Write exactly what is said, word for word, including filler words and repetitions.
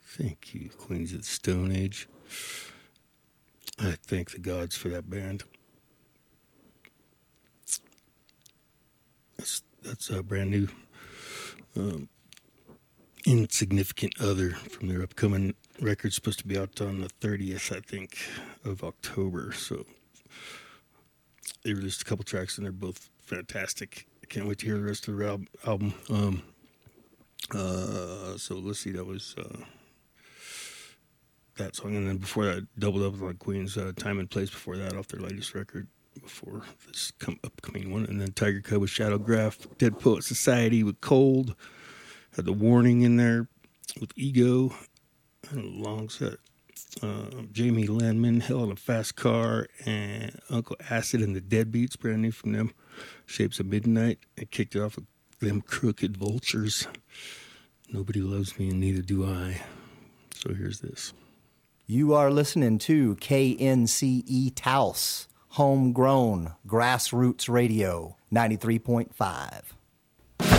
Thank you, Queens of the Stone Age. I thank the gods for that band. That's that's a brand new um, Insignificant Other from their upcoming record, supposed to be out on the thirtieth, I think, of October. So they released a couple tracks and they're both fantastic. I can't wait to hear the rest of the al- album. Um, uh, so let's see, that was uh, that song, and then before that, doubled up with like Queen's uh, Time and Place before that, off their latest record, before this come, upcoming one. And then Tiger Cub with Shadowgraph, Dead Poet Society with Cold, had The Warning in there with Ego, and a long set. Uh, Jamie Landman, Hell in a Fast Car, and Uncle Acid and the Deadbeats, brand new from them. Shapes of Midnight, and kicked it off with them Crooked Vultures. Nobody Loves Me and Neither Do I. So here's this. You are listening to K N C E Taos, homegrown grassroots radio, ninety-three point five.